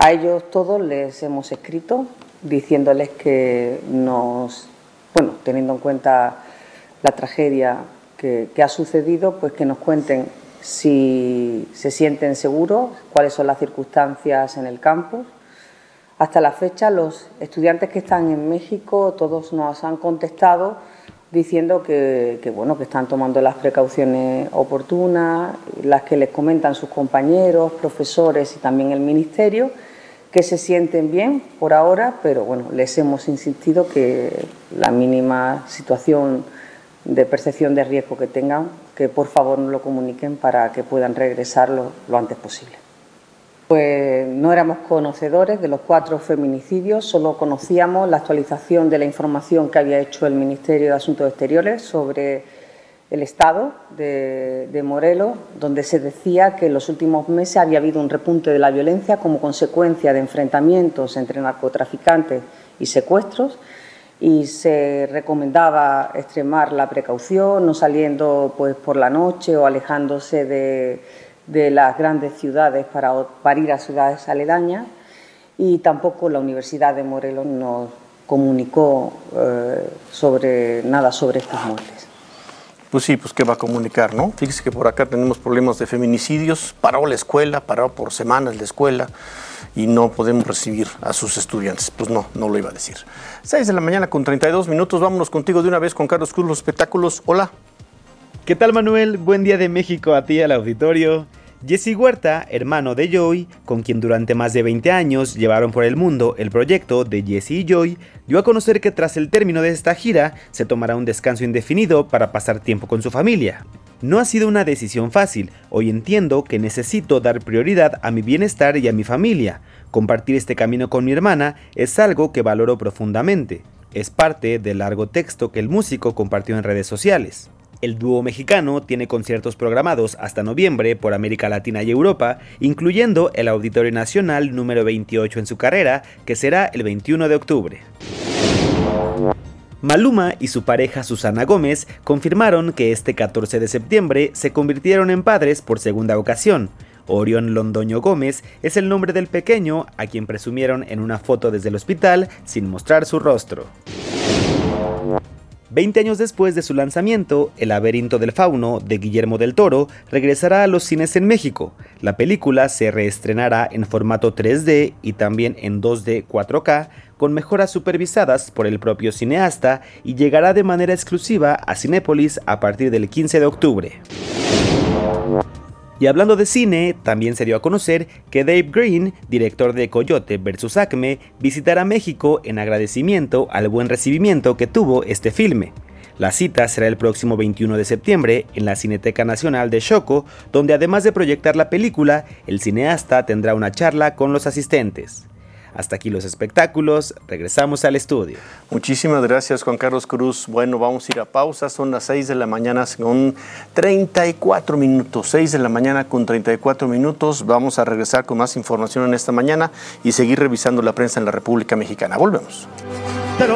A ellos todos les hemos escrito diciéndoles que teniendo en cuenta la tragedia que ha sucedido, pues que nos cuenten si se sienten seguros, cuáles son las circunstancias en el campus. Hasta la fecha, los estudiantes que están en México, todos nos han contestado diciendo que están tomando las precauciones oportunas, las que les comentan sus compañeros, profesores y también el Ministerio, que se sienten bien por ahora, pero les hemos insistido que la mínima situación de percepción de riesgo que tengan, que por favor nos lo comuniquen para que puedan regresar lo antes posible. Pues no éramos conocedores de los 4 feminicidios, solo conocíamos la actualización de la información que había hecho el Ministerio de Asuntos Exteriores sobre el estado de Morelos, donde se decía que en los últimos meses había habido un repunte de la violencia como consecuencia de enfrentamientos entre narcotraficantes y secuestros, y se recomendaba extremar la precaución, no saliendo por la noche o alejándose de las grandes ciudades para ir a ciudades aledañas, y tampoco la Universidad de Morelos nos comunicó sobre estas muertes. Pues sí, pues qué va a comunicar, ¿no? Fíjese que por acá tenemos problemas de feminicidios, paró la escuela, paró por semanas la escuela y no podemos recibir a sus estudiantes. Pues no lo iba a decir. 6 de la mañana con 32 minutos, vámonos contigo de una vez con Carlos Cruz, los espectáculos. Hola. ¿Qué tal, Manuel? Buen día de México a ti, al auditorio. Jesse Huerta, hermano de Joy, con quien durante más de 20 años llevaron por el mundo el proyecto de Jesse y Joy, dio a conocer que tras el término de esta gira se tomará un descanso indefinido para pasar tiempo con su familia. No ha sido una decisión fácil, hoy entiendo que necesito dar prioridad a mi bienestar y a mi familia. Compartir este camino con mi hermana es algo que valoro profundamente. Es parte del largo texto que el músico compartió en redes sociales. El dúo mexicano tiene conciertos programados hasta noviembre por América Latina y Europa, incluyendo el Auditorio Nacional número 28 en su carrera, que será el 21 de octubre. Maluma y su pareja Susana Gómez confirmaron que este 14 de septiembre se convirtieron en padres por segunda ocasión. Orión Londoño Gómez es el nombre del pequeño, a quien presumieron en una foto desde el hospital sin mostrar su rostro. 20 años después de su lanzamiento, El laberinto del fauno, de Guillermo del Toro, regresará a los cines en México. La película se reestrenará en formato 3D y también en 2D 4K, con mejoras supervisadas por el propio cineasta, y llegará de manera exclusiva a Cinépolis a partir del 15 de octubre. Y hablando de cine, también se dio a conocer que Dave Green, director de Coyote vs. Acme, visitará México en agradecimiento al buen recibimiento que tuvo este filme. La cita será el próximo 21 de septiembre en la Cineteca Nacional de Xoco, donde además de proyectar la película, el cineasta tendrá una charla con los asistentes. Hasta aquí los espectáculos, regresamos al estudio. Muchísimas gracias, Juan Carlos Cruz. Bueno, vamos a ir a pausa, son las 6 de la mañana con 34 minutos. 6 de la mañana con 34 minutos. Vamos a regresar con más información en esta mañana y seguir revisando la prensa en la República Mexicana. Volvemos.